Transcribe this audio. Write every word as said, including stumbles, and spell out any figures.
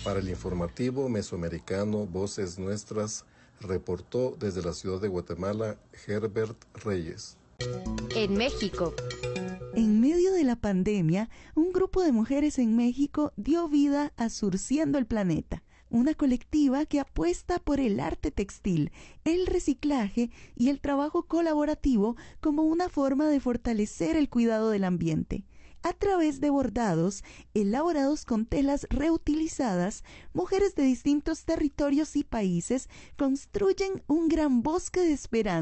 Para el informativo mesoamericano Voces Nuestras, reportó desde la ciudad de Guatemala Herbert Reyes. En México. En medio de la pandemia, un grupo de mujeres en México dio vida a Surciendo el Planeta, una colectiva que apuesta por el arte textil, el reciclaje y el trabajo colaborativo como una forma de fortalecer el cuidado del ambiente. A través de bordados elaborados con telas reutilizadas, mujeres de distintos territorios y países construyen un gran bosque de esperanza